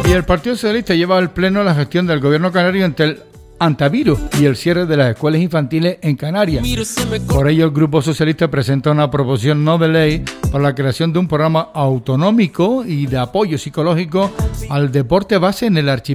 Y el Partido Socialista lleva al Pleno la gestión del gobierno canario ante el antivirus y el cierre de las escuelas infantiles en Canarias. Por ello, el Grupo Socialista presenta una proposición no de ley para la creación de un programa autonómico y de apoyo psicológico al deporte base en el archipiélago.